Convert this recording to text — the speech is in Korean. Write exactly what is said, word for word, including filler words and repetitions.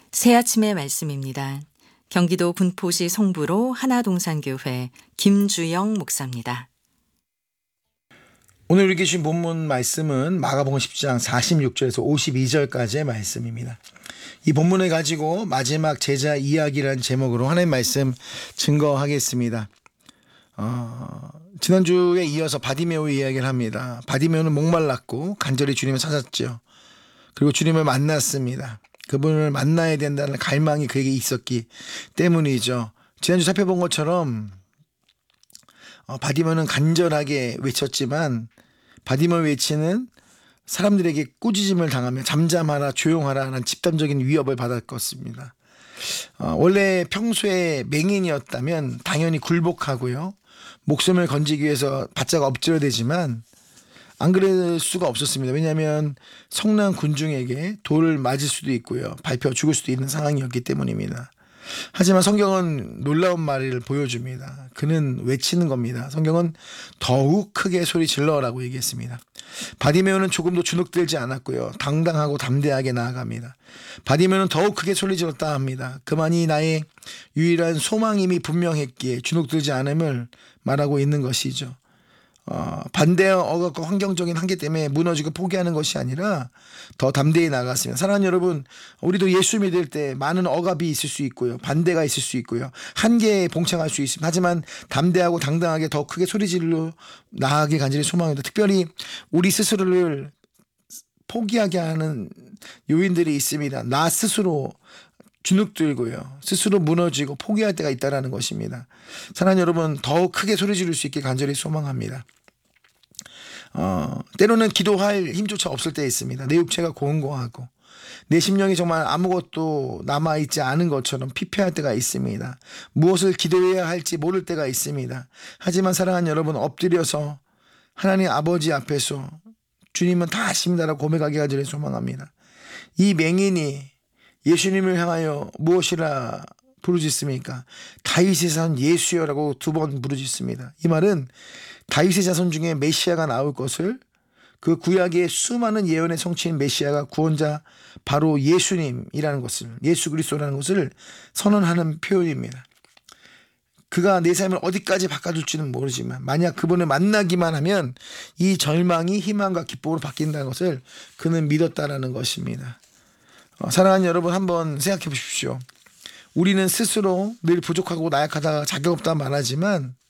새 아침의 말씀입니다. 경기도 분포시 송부로 하나동산교회 김주영 목사입니다. 오늘 우리 주신 본문 말씀은 마가복음 십 장 사십육 절에서 오십이 절까지의 말씀입니다. 이 본문을 가지고 마지막 제자 이야기라는 제목으로 하나님 말씀 증거하겠습니다. 어, 지난주에 이어서 바디메오의 이야기를 합니다. 바디메오는 목말랐고 간절히 주님을 찾았죠. 그리고 주님을 만났습니다. 그분을 만나야 된다는 갈망이 그에게 있었기 때문이죠. 지난주 살펴본 것처럼 어, 바디메오는 간절하게 외쳤지만 바디메오 외치는 사람들에게 꾸짖음을 당하며 잠잠하라 조용하라 하는 집단적인 위협을 받았었습니다. 어, 원래 평소에 맹인이었다면 당연히 굴복하고요. 목숨을 건지기 위해서 바짝 엎드려대지만 안 그럴 수가 없었습니다. 왜냐하면 성난 군중에게 돌을 맞을 수도 있고요. 밟혀 죽을 수도 있는 상황이었기 때문입니다. 하지만 성경은 놀라운 말을 보여줍니다. 그는 외치는 겁니다. 성경은 더욱 크게 소리 질러라고 얘기했습니다. 바디메오는 조금도 주눅들지 않았고요. 당당하고 담대하게 나아갑니다. 바디메오는 더욱 크게 소리 질렀다 합니다. 그만이 나의 유일한 소망임이 분명했기에 주눅들지 않음을 말하고 있는 것이죠. 어, 반대와 억압과 환경적인 한계 때문에 무너지고 포기하는 것이 아니라 더 담대히 나아갔습니다. 사랑하는 여러분, 우리도 예수 믿을 때 많은 억압이 있을 수 있고요. 반대가 있을 수 있고요. 한계에 봉착할 수 있습니다. 하지만 담대하고 당당하게 더 크게 소리질러 나아가길 간절히 소망합니다. 특별히 우리 스스로를 포기하게 하는 요인들이 있습니다. 나 스스로 주눅들고요. 스스로 무너지고 포기할 때가 있다는 것입니다. 사랑하는 여러분, 더 크게 소리 지를 수 있게 간절히 소망합니다. 어, 때로는 기도할 힘조차 없을 때 있습니다. 내 육체가 공고하고 내 심령이 정말 아무것도 남아있지 않은 것처럼 피폐할 때가 있습니다. 무엇을 기도해야 할지 모를 때가 있습니다. 하지만 사랑하는 여러분, 엎드려서 하나님 아버지 앞에서 주님은 다 아십니다라고 고백하기 간절히 소망합니다. 이 맹인이 예수님을 향하여 무엇이라 부르짖습니까? 다윗의 자손 예수여라고 두 번 부르짖습니다. 이 말은 다윗의 자손 중에 메시아가 나올 것을, 그 구약의 수많은 예언의 성취인 메시아가 구원자 바로 예수님이라는 것을, 예수 그리스도라는 것을 선언하는 표현입니다. 그가 내 삶을 어디까지 바꿔줄지는 모르지만 만약 그분을 만나기만 하면 이 절망이 희망과 기쁨으로 바뀐다는 것을 그는 믿었다라는 것입니다. 어, 사랑하는 여러분, 한번 생각해 보십시오. 우리는 스스로 늘 부족하고 나약하다, 자격 없다 말하지만